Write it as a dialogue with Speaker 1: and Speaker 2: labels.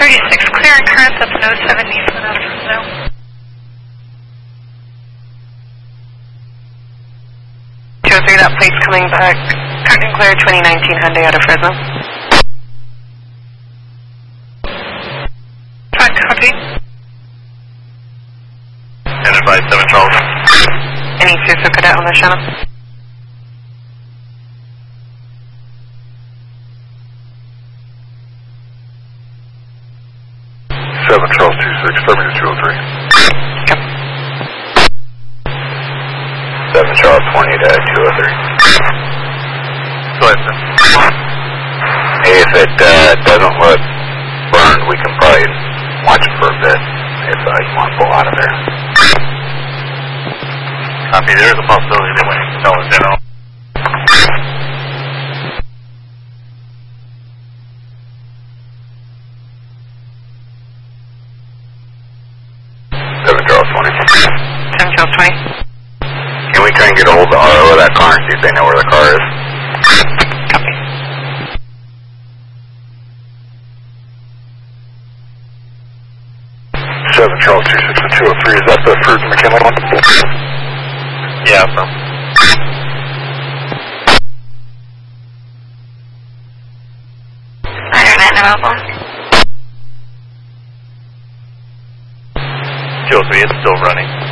Speaker 1: 36 clear and current, that's no 70 foot out of Fresno.
Speaker 2: That plate's coming back. Current and clear 2019 Hyundai out of Fresno.
Speaker 1: Copy.
Speaker 3: And advise 7 Charles.
Speaker 2: Any Suso Cadet on the channel?
Speaker 3: Charles 26, Terminal 203.
Speaker 2: Yep.
Speaker 3: 7 Charles 20 to 203. Go ahead, sir. Hey, if it doesn't look burned, we can probably watch it for a bit if you want to pull out of there. Copy, there is a possibility that we need to tell the general. Can we try and get a hold of the RO of that car and see if they know where the car is?
Speaker 2: Copy.
Speaker 3: Charles 26 and 203, is that the Fruit and McKinley one? Yeah, so.
Speaker 2: Available.
Speaker 3: 203 is still running.